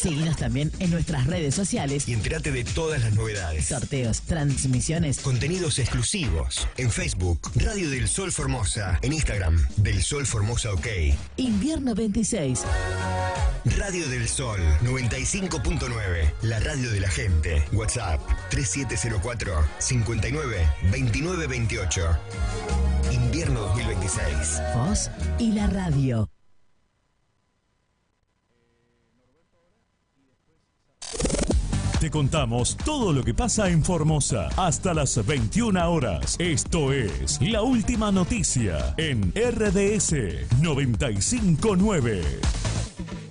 Seguinos también en nuestras redes sociales y entérate de todas las novedades. Sorteos, transmisiones, contenidos exclusivos. En Facebook, Radio del Sol Formosa. En Instagram, Del Sol Formosa OK. Invierno 26. Radio del Sol 95.9. La radio de la gente. WhatsApp 3704 59 29 28. Invierno 2026. Vos y la radio. Te contamos todo lo que pasa en Formosa hasta las 21 horas. Esto es La Última Noticia en RDS 95.9.